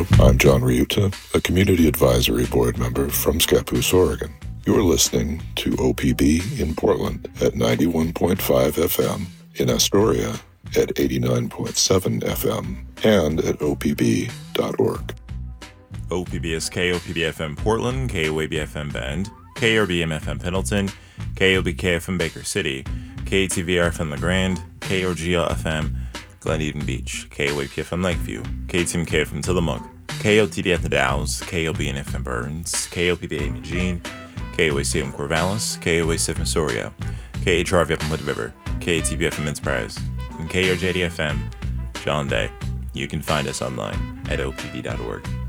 Hello, I'm John Ryuta, a Community Advisory Board member from Scappoose, Oregon. You're listening to OPB in Portland at 91.5 FM, in Astoria at 89.7 FM, and at opb.org. OPB is KOPB-FM Portland, KOAB-FM Bend, KRBM-FM Pendleton, KOBK-FM Baker City, KTVR-FM LaGrande, KOGL-FM Glen Eden Beach, KOAP-FM Lakeview, KTMK-FM Tillamook, KOTD at the Dalles, KOBN-FM Burns, KOPB-AM Eugene, KOAC-FM Corvallis, KOAC-FM Astoria, KHRV-FM Wood River, KATB-FM Enterprise, and KRJD-FM John Day. You can find us online at opb.org.